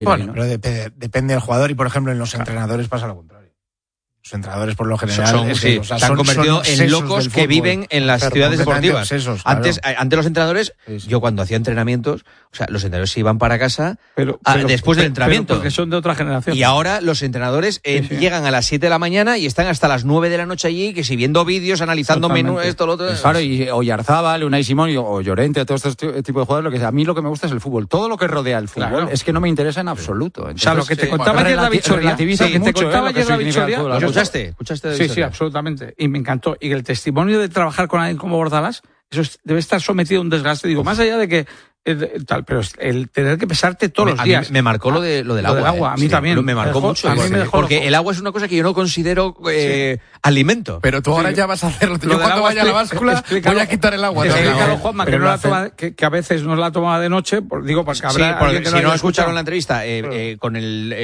Bueno, pero depende del jugador y, por ejemplo, en los entrenadores pasa lo contrario. Los entrenadores, por lo general, se han convertido en locos que viven en las ciudades deportivas. Claro. Antes los entrenadores, yo cuando hacía entrenamientos, o sea, los entrenadores se iban para casa después del entrenamiento. Porque son de otra generación. Y ahora los entrenadores llegan a las 7 de la mañana y están hasta las 9 de la noche allí, que si viendo vídeos, analizando menús, esto, lo otro. Claro, y Oyarzábal, Unai Simón o Llorente, todo este tipo de jugadores, a mí lo que me gusta es el fútbol. Todo lo que rodea el fútbol es que no me interesa en absoluto. Entonces, o sea, lo que te contaba ayer David Soria. Te contaba ayer David Soria. ¿Escuchaste? Sí, absolutamente. Y me encantó. Y el testimonio de trabajar con alguien como Bordalás, eso debe estar sometido a un desgaste. Digo, más allá de que pero el tener que pesarte todos los días. Me marcó lo del agua. A mí también. Me marcó mucho. Porque el agua es una cosa que yo no considero alimento. Pero tú ahora ya vas a hacerlo. Yo cuando vaya a la báscula voy a quitar el agua. Explícalo, Juanma, que a veces no la toma de noche. Digo, porque habrá porque si no escucharon la entrevista, con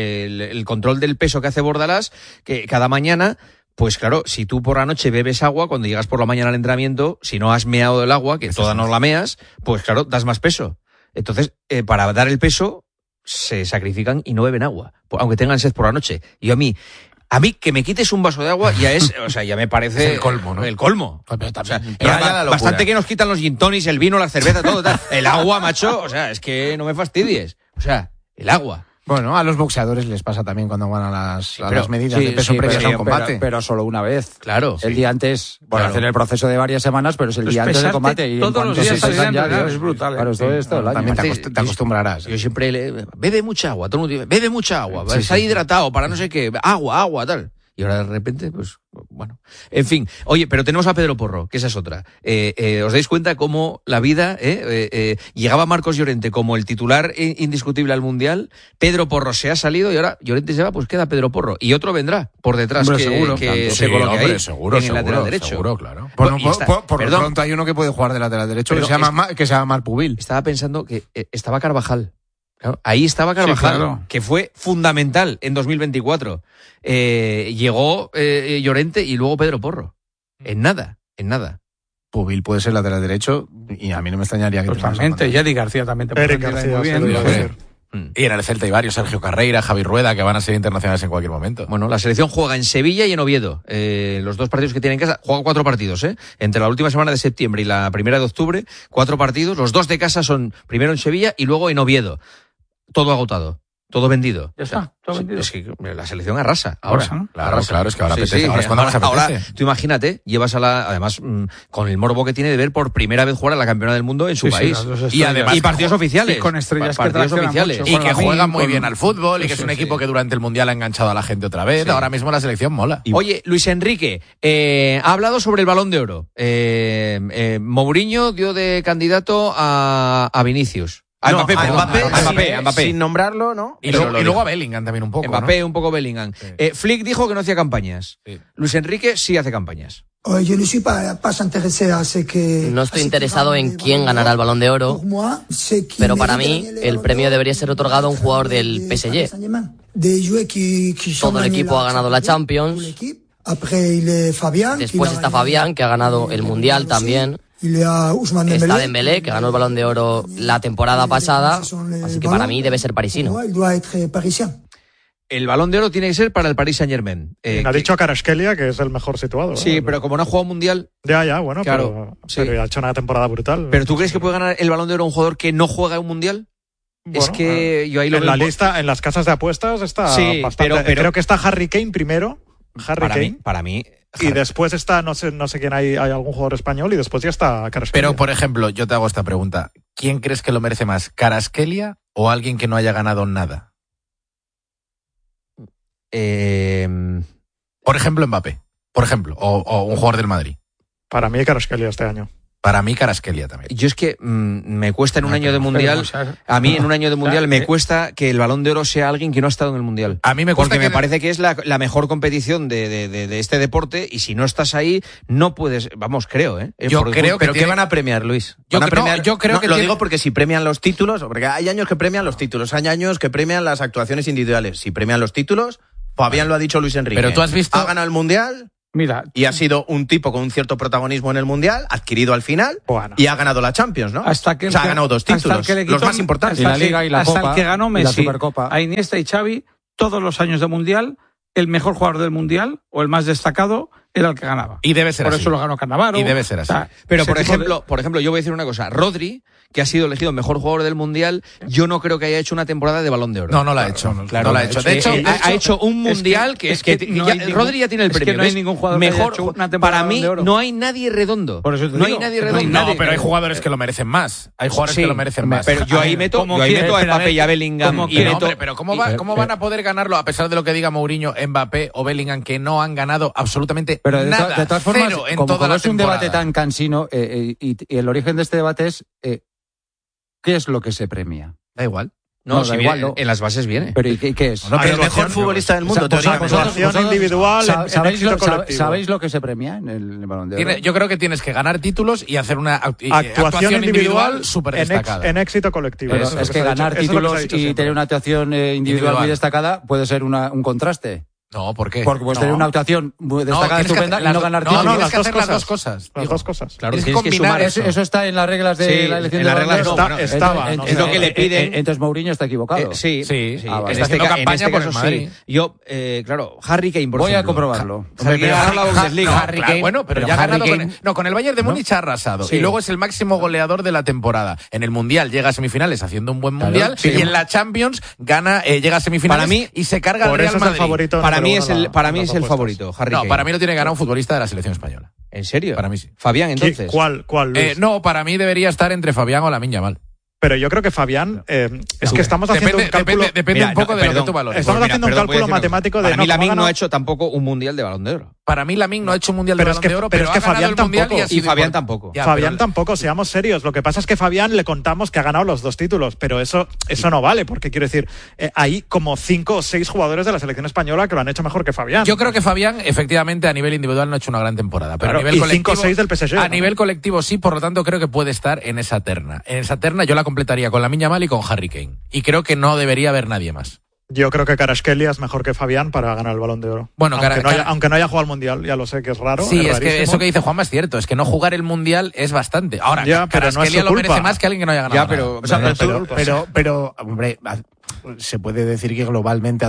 el control del peso que hace Bordalás, que cada mañana... Pues claro, si tú por la noche bebes agua, cuando llegas por la mañana al entrenamiento, si no has meado el agua, que toda no la meas, pues claro, das más peso. Entonces, para dar el peso, se sacrifican y no beben agua, aunque tengan sed por la noche. Y a mí que me quites un vaso de agua ya es, o sea, ya me parece... Es el colmo, ¿no? El colmo. O sea, bastante que nos quitan los gin tonics, el vino, la cerveza, todo tal. El agua, macho, o sea, es que no me fastidies. O sea, el agua. Bueno, a los boxeadores les pasa también cuando van a las medidas de peso previas a un combate. Pero solo una vez. Claro. El día antes, hacer el proceso de varias semanas, pero es el día antes del combate. Y todos los días es brutal. Claro, esto es todo el año. También te acostumbrarás. Yo siempre bebe mucha agua, todo el mundo bebe mucha agua, está hidratado para no sé qué, agua, tal. Y ahora de repente, pues, bueno. En fin, oye, pero tenemos a Pedro Porro, que esa es otra. ¿Os dais cuenta cómo la vida, llegaba Marcos Llorente como el titular indiscutible al Mundial? Pedro Porro se ha salido y ahora Llorente se va, pues queda Pedro Porro. Y otro vendrá por detrás, que se coloque ahí, en el lateral derecho. Seguro, claro. Por lo pronto hay uno que puede jugar de lateral derecho, que se llama Marc Pubil. Estaba pensando que estaba Carvajal. Claro, ahí estaba Carvajal, que fue fundamental en 2024. Llegó Llorente y luego Pedro Porro. En nada. Pubil puede ser lateral derecho y a mí no me extrañaría que... Totalmente, y Eddie García también te puede entender muy bien. Y en el Celta hay varios, Sergio Carreira, Javi Rueda, que van a ser internacionales en cualquier momento. Bueno, la selección juega en Sevilla y en Oviedo. Los dos partidos que tiene en casa, juega 4 partidos, entre la última semana de septiembre y la primera de octubre, 4 partidos. Los 2 de casa son primero en Sevilla y luego en Oviedo. Todo agotado, todo vendido. Ya está, todo vendido. Es que la selección arrasa ahora. ¿No? Claro, es que ahora apetece. Ahora es cuando más apetece. Ahora, tú imagínate, llevas además, con el morbo que tiene de ver por primera vez jugar a la campeona del mundo en su país. Y además, partidos oficiales. Y con estrellas partidos oficiales. Y que juegan muy bien al fútbol y que es un equipo que durante el Mundial ha enganchado a la gente otra vez. Ahora mismo la selección mola. Oye, Luis Enrique, ha hablado sobre el Balón de Oro. Mourinho dio de candidato a Vinicius. A Mbappé, sin nombrarlo, ¿no? Y luego a Bellingham también un poco, Mbappé, ¿no? un poco Bellingham. Sí. Flick dijo que no hacía campañas. Sí. Luis Enrique sí hace campañas. No estoy interesado en quién ganará el Balón de Oro, pero para mí el premio debería ser otorgado a un jugador del PSG. Todo el equipo ha ganado la Champions. Después está Fabián, que ha ganado el Mundial también. Está Dembélé, que ganó el Balón de Oro la temporada pasada, así que para mí debe ser parisino. El Balón de Oro tiene que ser para el Paris Saint-Germain. Ha dicho Kvaratskhelia que es el mejor situado. Sí, pero como no ha jugado Mundial... Ya, bueno, claro, pero ha hecho una temporada brutal. ¿Pero tú crees que puede ganar el Balón de Oro un jugador que no juega un Mundial? Bueno, es que yo ahí lo en veo... la lista, en las casas de apuestas está bastante... Pero creo que está Harry Kane primero. Para mí... Y después está, no sé quién hay algún jugador español y después ya está Kvaratskhelia. Pero, por ejemplo, yo te hago esta pregunta. ¿Quién crees que lo merece más, Kvaratskhelia o alguien que no haya ganado nada? Por ejemplo, Mbappé. Por ejemplo, o un jugador del Madrid. Para mí, Kvaratskhelia este año. Para mí, Kvaratskhelia también. Yo es que me cuesta en un año de Mundial, a mí en un año de Mundial me cuesta que el Balón de Oro sea alguien que no ha estado en el Mundial. A mí me cuesta porque me parece que es la mejor competición de este deporte y si no estás ahí no puedes, creo, Yo creo que ¿pero qué van a premiar, Luis? Yo creo que lo digo porque si premian los títulos, porque hay años que premian los títulos, hay años que premian las actuaciones individuales. Si premian los títulos, Fabián lo ha dicho Luis Enrique. Pero tú has visto... ¿Ha ganado el Mundial? Mira, y ha sido un tipo con un cierto protagonismo en el Mundial, adquirido al final, y ha ganado la Champions, ¿no? Hasta que o sea, ha ganado 2 títulos, los más importantes. Y la Liga y la hasta Copa. El que ganó Messi, y la Supercopa. a Iniesta y Xavi, todos los años de Mundial, el mejor jugador del Mundial, o el más destacado, era el que ganaba. Y debe ser Por así. eso lo ganó Cannavaro. Y debe ser así. O sea, Pero, ese por tipo ejemplo, yo voy a decir una cosa. Rodri, que ha sido elegido mejor jugador del Mundial, yo no creo que haya hecho una temporada de Balón de Oro. No la ha hecho. Claro, no la ha hecho. De hecho, ha hecho un Mundial que Rodri ya tiene el premio. Es que no hay ningún jugador mejor, que haya hecho una temporada para mí, de Oro. no hay nadie redondo. Por eso te no digo, hay nadie no hay redondo. No, pero hay jugadores que lo merecen más. Hay jugadores que lo merecen más. Pero yo ahí meto a Mbappé y a Bellingham. Pero ¿cómo van a poder ganarlo a pesar de lo que diga Mourinho, Mbappé o Bellingham, que no han ganado absolutamente nada? De todas formas, cero en como toda la es un temporada. debate tan cansino, y el origen de este debate es ¿qué es lo que se premia? Da igual. No, da si igual, viene, ¿no? en las bases viene. Pero ¿y qué es? No, pero el mejor futbolista del mundo, teóricamente. Actuación individual, ¿sabéis éxito colectivo. ¿Sabéis lo que se premia en el Balón de Oro? Yo creo que tienes que ganar títulos y hacer una Actuación individual súper destacada. en éxito colectivo. Pero Eso es que ganar eso es lo que se ha títulos dicho y siempre. tener una actuación individual muy destacada puede ser un contraste. No, ¿por qué? Porque puedes tener una actuación muy destacada, tienes que estupenda, hacer y no ganar no, títulos. tienes las que dos hacer las cosas. dos cosas. Las dos cosas. Claro, Tienes que tienes que combinar sumar eso. Eso está en las reglas de Sí, la elección en de las reglas Balón de Oro. estaba, no es lo que le piden. Entonces Mourinho está equivocado. Sí. Ah, vale. En Está haciendo en campaña por el caso, Madrid. sí. Yo, claro, Harry Kane, por Voy a ejemplo. comprobarlo. Harry Kane ha ganado la Bundesliga. Harry Kane, bueno, pero ya ha ganado con el Bayern de Múnich ha arrasado. Sí. Y luego es el máximo goleador de la temporada. En el Mundial llega a semifinales haciendo un buen Mundial. sí. Y en la Champions llega a semifinales Para mí- y se carga al Por Real eso es el Madrid. favorito. Para mí número es uno el, en para mí las es el apuestas. favorito, Harry No, Kane. para mí lo tiene que ganar un futbolista de la selección española. ¿En serio? Para mí sí. Fabián, entonces. ¿Cuál, Luis? No, para mí debería estar entre Fabián o Lamine Yamal. Pero yo creo que Fabián, es que estamos haciendo un cálculo. Depende Mira, un poco no, de lo perdón. que tú valores. Estamos Pues mira, haciendo un perdón, voy a cálculo decir una matemático cosa. de Para mí no Lamine ganó- no ha hecho tampoco un Mundial de Balón de Oro. Para mí Lamine no ha hecho un Mundial de Pero es Balón que- de Oro, pero es ha que ganado Fabián el Mundial tampoco. ha sido Y Fabián importante. tampoco. Ya, Fabián pero- tampoco, seamos serios. Lo que pasa es que Fabián le contamos que ha ganado los 2 títulos, pero eso no vale, porque quiero decir, hay como 5 o 6 jugadores de la selección española que lo han hecho mejor que Fabián. Yo creo que Fabián, efectivamente, a nivel individual no ha hecho una gran temporada. Pero Claro, a nivel y colectivo. 5 o 6 del PSG, A ¿no? nivel colectivo sí, por lo tanto creo que puede estar en esa terna. En esa terna yo la completaría con Lamine Yamal y con Harry Kane. Y creo que no debería haber nadie más. Yo creo que Kvaratskhelia es mejor que Fabián para ganar el Balón de Oro. Bueno, aunque no haya jugado al Mundial, ya lo sé que es raro. Sí, es rarísimo. que eso que dice Juanma es cierto, es que no jugar el Mundial es bastante. Ahora, Ya, pero no es Kvaratskhelia su lo merece culpa. más que alguien que no haya ganado Ya, nada. pero- O sea, No, no es su pero, culpa. pero, hombre, se puede decir que globalmente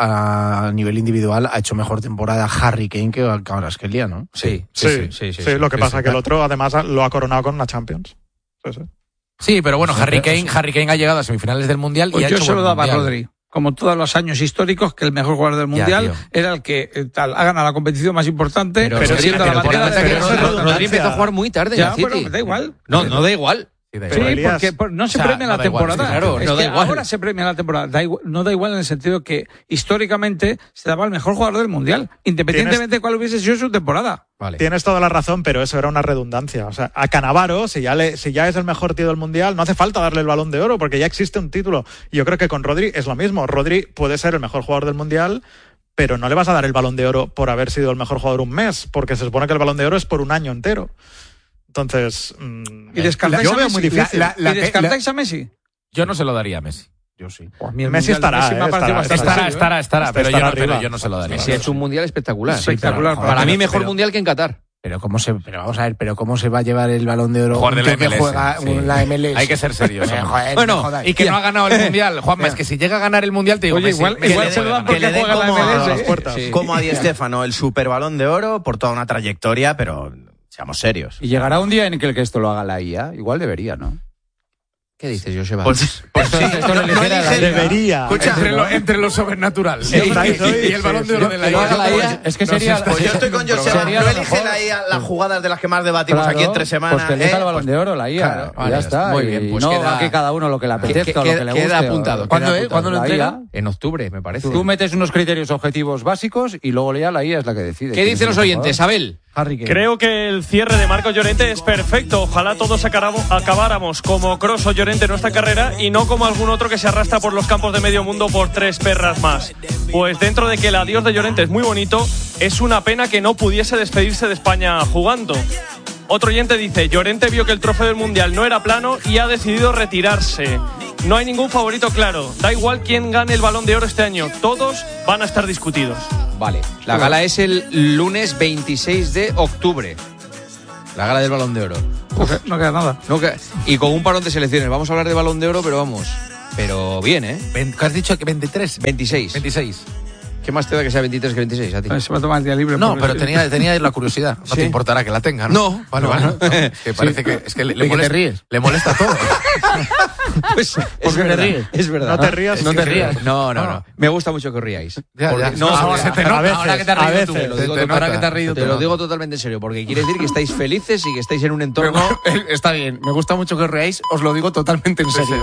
a nivel individual ha hecho mejor temporada Harry Kane que Kvaratskhelia, ¿no? Sí, Sí, lo que pasa es que el otro además lo ha coronado con una Champions. Sí. Sí, pero bueno, Harry Kane ha llegado a semifinales del Mundial y Pues ha yo hecho se lo buen daba a Mundial. Rodri. Como todos los años históricos, que el mejor jugador del Mundial tío. era el que ha ganado la competición más importante. Pero siendo pero la por bandera la de que la eso es selección. redundancia. Rodri empezó a jugar muy tarde en Ya, el City. pero da igual. No da igual. Sí, da Sí, igual. Elías. porque no se O sea, premia no la da igual, temporada. sí, claro, Es no da que igual. ahora se premia la temporada. No da igual en el sentido que históricamente se daba al mejor jugador del Mundial, independientemente de cuál hubiese sido su temporada. Vale. Tienes toda la razón, pero eso era una redundancia. O sea, a Cannavaro, si ya es el mejor tío del Mundial, no hace falta darle el Balón de Oro porque ya existe un título. Y yo creo que con Rodri es lo mismo. Rodri puede ser el mejor jugador del Mundial, pero no le vas a dar el Balón de Oro por haber sido el mejor jugador un mes, porque se supone que el Balón de Oro es por un año entero. Entonces, ¿Y descartáis yo a veo Messi? muy difícil. ¿Y descartáis a Messi? Yo no se lo daría a Messi. Yo sí. Pues a mí el Messi Mundial de estará, me ha parecido bastante serio, Estará, pero Estará pero arriba. yo no se lo daría. Messi ha hecho un Mundial espectacular. Espectacular. Para mí pero- mejor pero- Mundial que en Qatar. Pero cómo se va a llevar el Balón de Oro Jugador de la un tío que MLS, juega sí. en la MLS? Hay que ser serios. hombre. Joder, Bueno, no jodáis. Y que no ha ganado el Mundial. Juanma, es que si llega a ganar el Mundial te digo Oye, Messi. igual Messi se lo dan puede porque le den juega la como a MLS. las puertas. Sí. Como a Di Stéfano, el Super Balón de Oro por toda una trayectoria, pero seamos serios. Y llegará un día en el que esto lo haga la IA. Igual debería, ¿no? ¿Qué dices, Joseba? Pues sí. Esto lo eligiera la IA. debería. Escucha, Entre lo sobrenatural estáis hoy, y el Balón de Oro de la Que lo haga la IA. IA. Es que sería... Pues yo estoy con Joseba. sería No lo elige mejor. la IA las jugadas de las que más debatimos Claro, aquí entre semanas. Pues que elija el Balón de Oro, la IA. Claro, Y vale, ya está. muy bien, Y pues no queda- a que cada uno lo que le apetezca o lo que le guste. queda o- apuntado. queda ¿Cuándo lo La entrega? IA. En octubre, me parece. Tú metes unos criterios objetivos básicos y luego ya la IA es la que decide. ¿Qué quién dicen es los el oyentes, jugador. Abel? Harry Kane. Creo que el cierre de Marcos Llorente es perfecto. Ojalá todos acabáramos como Kroos o Llorente en nuestra carrera y no como algún otro que se arrastra por los campos de medio mundo por 3 perras más. Pues dentro de que el adiós de Llorente es muy bonito, es una pena que no pudiese despedirse de España jugando. Otro oyente dice, Llorente vio que el trofeo del Mundial no era plano y ha decidido retirarse. No hay ningún favorito claro. Da igual quién gane el Balón de Oro este año. Todos van a estar discutidos. Vale. La gala es el lunes 26 de octubre. La gala del Balón de Oro. No queda nada. Y con un parón de selecciones. Vamos a hablar de Balón de Oro, pero vamos. Pero bien, ¿eh? ¿Qué has dicho? ¿23? 26. 26. ¿Qué más te da que sea 23 que 26 a ti? Se me toma el día libre. No, pero tenía la curiosidad. No ¿Sí? te importará que la tenga, ¿no? No. Vale. No, que parece que es que le molesta, te ríes. Le molesta todo. Pues ¿Por qué te ríes? Es verdad. No te rías. No te rías. No. Me gusta mucho que os ríais. Ya. No, Se te nota ahora que te has reído tú. Te lo digo totalmente en serio, porque quiere decir que estáis felices y que estáis en un entorno... Está bien, me gusta mucho que os reáis, os lo digo totalmente en serio.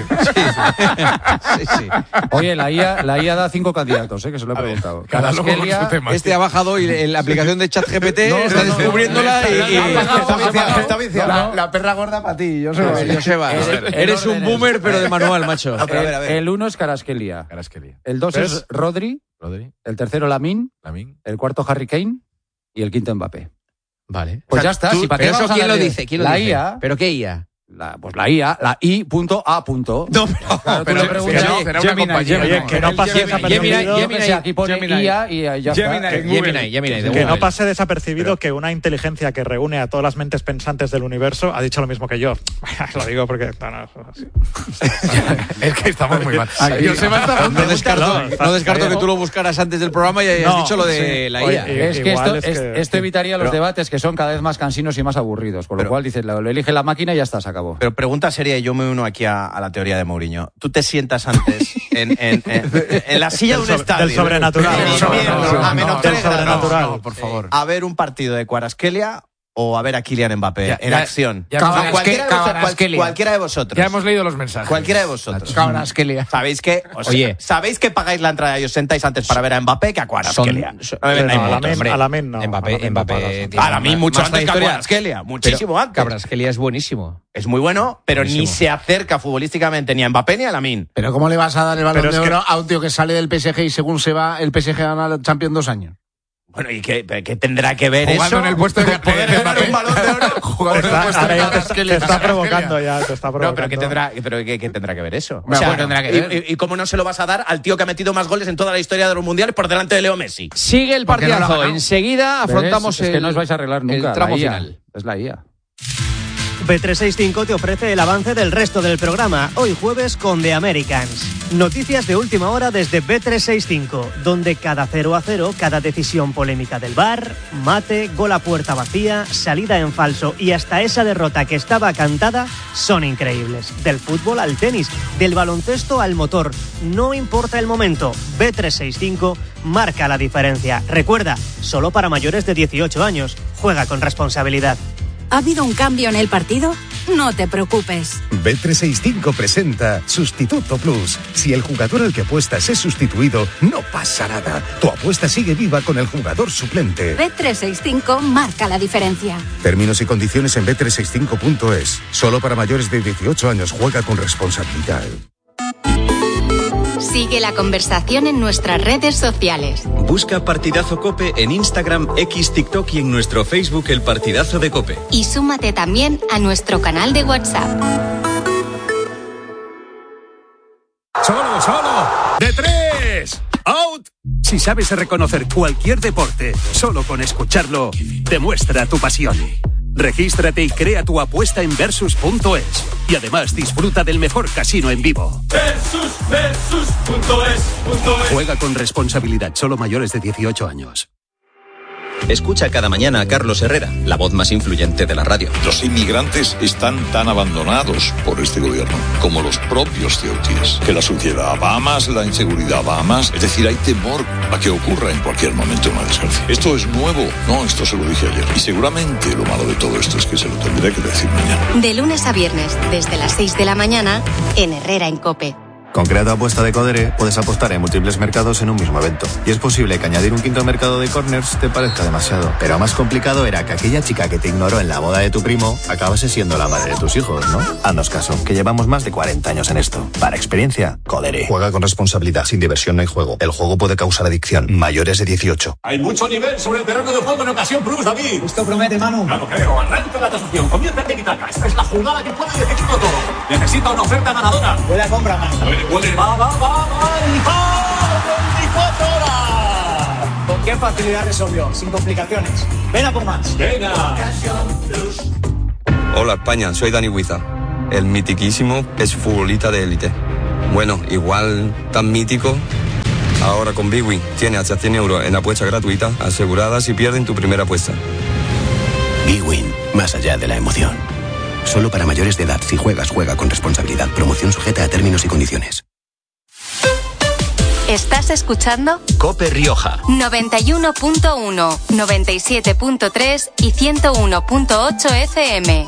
Sí. Oye, la IA da 5 candidatos, que se lo he preguntado. Carrasquelia, ha bajado y en la aplicación de ChatGPT está descubriéndola y... Está viciada. La perra gorda para ti, Joseba. Eres un boomer, pero de manual, macho. El 1 es Carrasquelia. El 2 es Rodri. El tercero Lamine. El cuarto Harry Kane. Y el quinto Mbappé. Vale. Pues ya está. ¿Pero eso quién lo dice? La IA. ¿Pero qué IA? La IA, la I.A. No, pero le preguntas. Que no pase desapercibido. Aquí pone IA y ya está. Gemini. Que no pase desapercibido que una inteligencia que reúne a todas las mentes pensantes del universo ha dicho lo mismo que yo. Lo digo porque... Es que estamos muy mal. No descarto que tú lo buscaras antes del programa y hayas dicho lo de la IA. Es que esto evitaría los debates que son cada vez más cansinos y más aburridos. Por lo cual dices, lo elige la máquina y ya está, se acabó. Pero pregunta seria, y yo me uno aquí a la teoría de Mourinho. ¿Tú te sientas antes en la silla de un estadio? Del sobrenatural. Del sobrenatural. No, por favor. A ver un partido de Kvaratskhelia o a ver a Kylian Mbappé en acción. Cualquiera de vosotros. Ya hemos leído los mensajes. Cualquiera de vosotros. Kvaratskhelia. ¿Sabéis que? ¿Sabéis que pagáis la entrada y os sentáis antes para ver a Mbappé que a Kvaratskhelia? A Lamine no. Mbappé. A Lamine mucho antes que a Kvaratskhelia. Muchísimo antes. Kvaratskhelia es buenísimo. Es muy bueno, pero ni se acerca futbolísticamente ni a Mbappé ni a Lamine. Pero ¿cómo le vas a dar el Balón de Oro a un tío que sale del PSG y según se va, el PSG gana la Champions 2 años? Bueno, ¿y qué tendrá que ver jugando eso? En el puesto de poder ganar un Balón de Oro. Te está provocando ya, No, pero ¿qué tendrá que ver eso? Tendrá que ver. ¿Y cómo no se lo vas a dar al tío que ha metido más goles en toda la historia de los mundiales por delante de Leo Messi? Sigue el partidazo. Enseguida afrontamos es que no os vais a arreglar nunca. El tramo final. Es la IA. Bet365 te ofrece el avance del resto del programa, hoy jueves con The Americans. Noticias de última hora desde Bet365, donde cada 0-0, cada decisión polémica del VAR, mate, gol a puerta vacía, salida en falso y hasta esa derrota que estaba cantada son increíbles. Del fútbol al tenis, del baloncesto al motor, no importa el momento, Bet365 marca la diferencia. Recuerda, solo para mayores de 18 años, juega con responsabilidad. ¿Ha habido un cambio en el partido? No te preocupes. Bet365 presenta Sustituto Plus. Si el jugador al que apuestas es sustituido, no pasa nada. Tu apuesta sigue viva con el jugador suplente. Bet365 marca la diferencia. Términos y condiciones en bet365.es. Solo para mayores de 18 años. Juega con responsabilidad. Sigue la conversación en nuestras redes sociales. Busca Partidazo COPE en Instagram, X, TikTok y en nuestro Facebook El Partidazo de COPE. Y súmate también a nuestro canal de WhatsApp. ¡Solo! ¡De 3! ¡Out! Si sabes reconocer cualquier deporte, solo con escucharlo, demuestra tu pasión. Regístrate y crea tu apuesta en Versus.es. Y además disfruta del mejor casino en vivo. Versus.es. Juega con responsabilidad, solo mayores de 18 años. Escucha cada mañana a Carlos Herrera, la voz más influyente de la radio. Los inmigrantes están tan abandonados por este gobierno como los propios ceutíes. Que la suciedad va a más, la inseguridad va a más. Es decir, hay temor a que ocurra en cualquier momento una desgracia. ¿Esto es nuevo? No, esto se lo dije ayer. Y seguramente lo malo de todo esto es que se lo tendré que decir mañana. De lunes a viernes, desde las 6 de la mañana, en Herrera en COPE. Con Creato Apuesta de Codere puedes apostar en múltiples mercados en un mismo evento. Y es posible que añadir un quinto mercado de corners te parezca demasiado. Pero más complicado era que aquella chica que te ignoró en la boda de tu primo acabase siendo la madre de tus hijos, ¿no? Haznos caso, que llevamos más de 40 años en esto. Para experiencia, Codere. Juega con responsabilidad. Sin diversión no hay juego. El juego puede causar adicción. Mayores de 18. Hay mucho nivel sobre el terreno de juego en Ocasión Plus, David. Esto promete, Manu. Claro, creo. Arranca la tasación. Comienza el tiki-taka. Esta es la jugada que puede decidirlo todo. Necesita una oferta ganadora. Buena compra, Manu. Va. 24 horas. ¡Qué facilidad resolvió! Sin complicaciones. ¡Ven a por más! ¡Venga! Hola España, soy Dani Huiza. El mitiquísimo es futbolista de élite. Bueno, igual tan mítico. Ahora con Bwin tiene hasta 100 euros en apuesta gratuita asegurada si pierden tu primera apuesta. Bwin, más allá de la emoción. Solo para mayores de edad. Si juegas, juega con responsabilidad. Promoción sujeta a términos y condiciones. ¿Estás escuchando? COPE Rioja 91.1, 97.3 y 101.8 FM.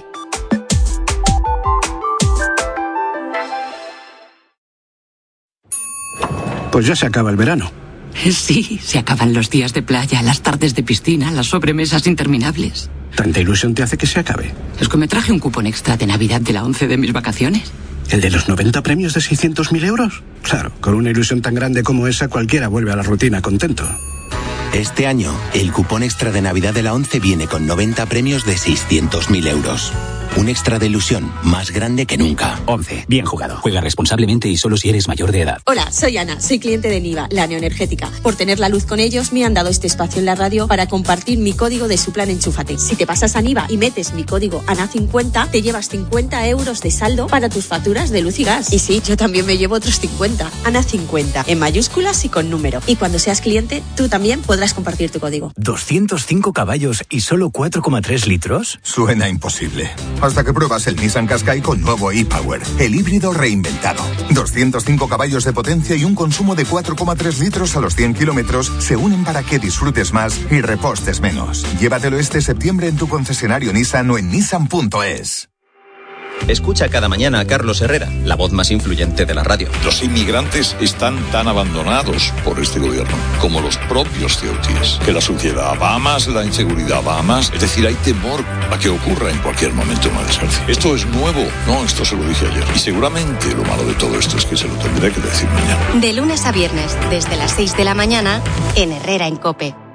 Pues ya se acaba el verano. Sí, se acaban los días de playa, las tardes de piscina, las sobremesas interminables. ¿Tanta ilusión te hace que se acabe? Es que me traje un cupón extra de Navidad de la 11 de mis vacaciones. ¿El de los 90 premios de 600.000 euros? Claro, con una ilusión tan grande como esa, cualquiera vuelve a la rutina contento. Este año, el cupón extra de Navidad de la 11 viene con 90 premios de 600.000 euros. Un extra de ilusión más grande que nunca. 11. Bien jugado. Juega responsablemente y solo si eres mayor de edad. Hola, soy Ana. Soy cliente de Niva, la neoenergética. Por tener la luz con ellos, me han dado este espacio en la radio para compartir mi código de su plan Enchúfate. Si te pasas a Niva y metes mi código ANA50, te llevas 50 euros de saldo para tus facturas de luz y gas. Y sí, yo también me llevo otros 50. ANA50, en mayúsculas y con número. Y cuando seas cliente, tú también podrás compartir tu código. ¿205 caballos y solo 4,3 litros? Suena imposible. Hasta que pruebas el Nissan Qashqai con nuevo e-Power, el híbrido reinventado. 205 caballos de potencia y un consumo de 4,3 litros a los 100 kilómetros se unen para que disfrutes más y repostes menos. Llévatelo este septiembre en tu concesionario Nissan o en nissan.es. Escucha cada mañana a Carlos Herrera, la voz más influyente de la radio. Los inmigrantes están tan abandonados por este gobierno como los propios ceutíes. Que la suciedad va más, la inseguridad va más. Es decir, hay temor a que ocurra en cualquier momento una desgracia. Esto es nuevo. No, esto se lo dije ayer. Y seguramente lo malo de todo esto es que se lo tendré que decir mañana. De lunes a viernes, desde las 6 de la mañana, en Herrera en COPE.